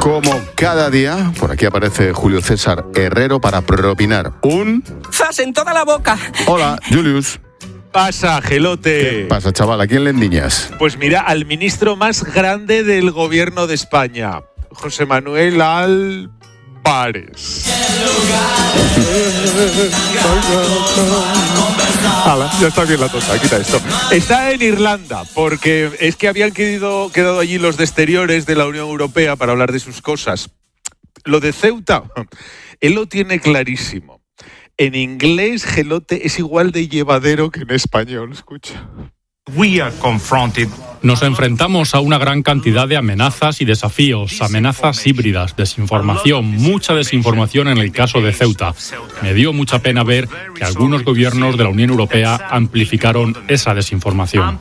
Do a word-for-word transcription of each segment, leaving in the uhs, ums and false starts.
Como cada día, por aquí aparece Julio César Herrero para propinar un... ¡Zas en toda la boca! Hola, Julius. Pasa, gelote. ¿Qué pasa, chaval? ¿A quién le endiñas? Pues mira, al ministro más grande del gobierno de España, José Manuel Álvarez. Hala, ya está bien la tonta, quita esto. Está en Irlanda, porque es que habían quedado, quedado allí los de exteriores de la Unión Europea para hablar de sus cosas. Lo de Ceuta, él lo tiene clarísimo. En inglés, gelote es igual de llevadero que en español, escucha. Nos enfrentamos a una gran cantidad de amenazas y desafíos, amenazas híbridas, desinformación, mucha desinformación en el caso de Ceuta. Me dio mucha pena ver que algunos gobiernos de la Unión Europea amplificaron esa desinformación.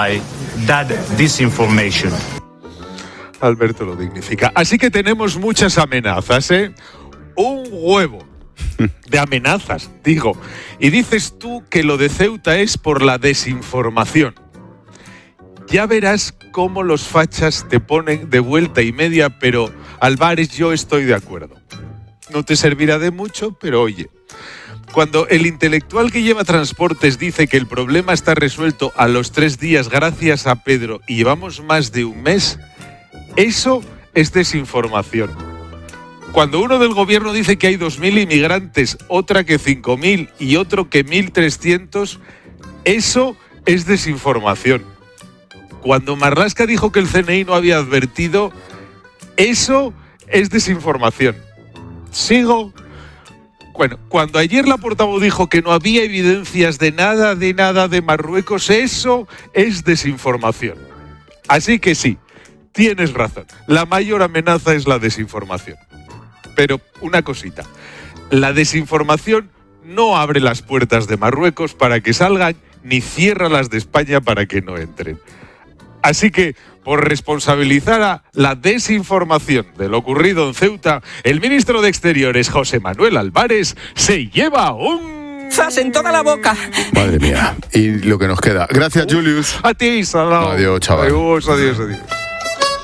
Alberto lo dignifica. Así que tenemos muchas amenazas, ¿eh? Un huevo de amenazas, digo. Y dices tú que lo de Ceuta es por la desinformación. Ya verás cómo los fachas te ponen de vuelta y media, pero Álvarez, yo estoy de acuerdo. No te servirá de mucho, pero oye, cuando el intelectual que lleva transportes dice que el problema está resuelto a los tres días gracias a Pedro y llevamos más de un mes, eso es desinformación. Cuando uno del gobierno dice que hay dos mil inmigrantes, otra que cinco mil y otro que mil trescientos, eso es desinformación. Cuando Marlaska dijo que el C N I no había advertido, eso es desinformación. ¿Sigo? Bueno, cuando ayer la portavoz dijo que no había evidencias de nada, de nada de Marruecos, eso es desinformación. Así que sí, tienes razón. La mayor amenaza es la desinformación. Pero una cosita, la desinformación no abre las puertas de Marruecos para que salgan, ni cierra las de España para que no entren. Así que, por responsabilizar a la desinformación de lo ocurrido en Ceuta, el ministro de Exteriores, José Manuel Álvarez, se lleva un... ¡Zas en toda la boca! Madre mía. Y lo que nos queda. Gracias, Julius. A ti, Salao. Adiós, chaval. Adiós, adiós, adiós.